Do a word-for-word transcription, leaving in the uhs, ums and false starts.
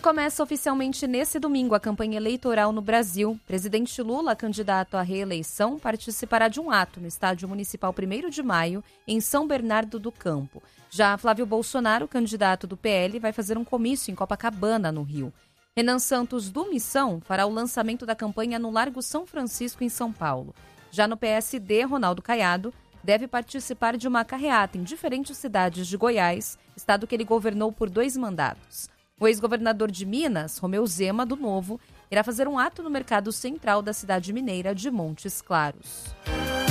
começa oficialmente nesse domingo a campanha eleitoral no Brasil. Presidente Lula, candidato à reeleição, participará de um ato no Estádio Municipal primeiro de maio, em São Bernardo do Campo. Já Flávio Bolsonaro, candidato do P L, vai fazer um comício em Copacabana, no Rio. Renan Santos, do Missão, fará o lançamento da campanha no Largo São Francisco, em São Paulo. Já no P S D, Ronaldo Caiado deve participar de uma carreata em diferentes cidades de Goiás, estado que ele governou por dois mandatos. O ex-governador de Minas, Romeu Zema, do Novo, irá fazer um ato no mercado central da cidade mineira de Montes Claros.